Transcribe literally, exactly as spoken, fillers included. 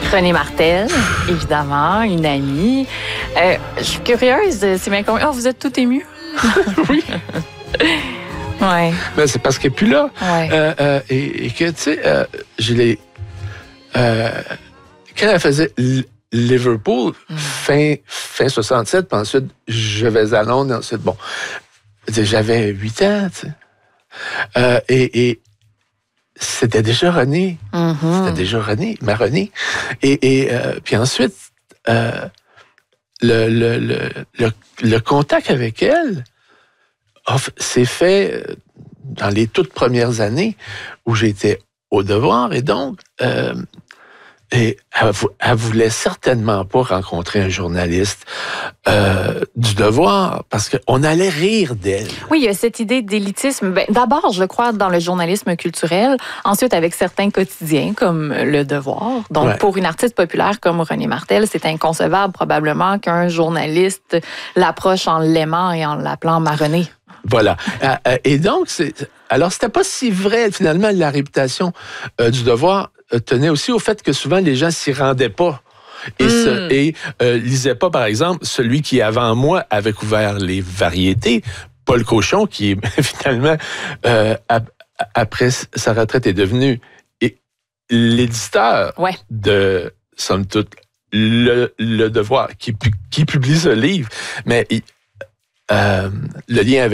René Martel, évidemment, une amie. Euh, je suis curieuse, c'est bien combien... Oh, vous êtes tout ému? Oui. Ouais. Ben, c'est parce qu'elle n'est plus là. Ouais. Euh, euh, et, et que, tu sais, euh, je l'ai... Euh, quand elle faisait Liverpool, mm. fin, fin soixante-sept, puis ensuite, je vais à Londres, et ensuite, bon, j'avais huit ans, tu sais. Euh, et, et c'était déjà René. Mm-hmm. C'était déjà René, ma René. Et, et euh, puis ensuite, euh, le, le, le, le, le contact avec elle s'est fait dans les toutes premières années où j'étais au Devoir. Et donc, euh, et elle, elle voulait certainement pas rencontrer un journaliste euh, du Devoir parce qu'on allait rire d'elle. Oui, il y a cette idée d'élitisme. Ben, d'abord, je crois, dans le journalisme culturel. Ensuite, avec certains quotidiens comme Le Devoir. Donc, ouais. Pour une artiste populaire comme René Martel, c'est inconcevable probablement qu'un journaliste l'approche en l'aimant et en l'appelant ma René. Voilà. Et donc, c'est... alors, c'était pas si vrai, finalement, la réputation euh, du Devoir tenait aussi au fait que souvent, les gens s'y rendaient pas et, mm. se, et euh, lisaient pas, par exemple, celui qui, avant moi, avait couvert les variétés, Paul Cauchon, qui, finalement, euh, ap- après sa retraite, est devenu et, l'éditeur ouais. de, somme toute, le, le Devoir, qui, qui publie ce livre. Mais euh, le lien avec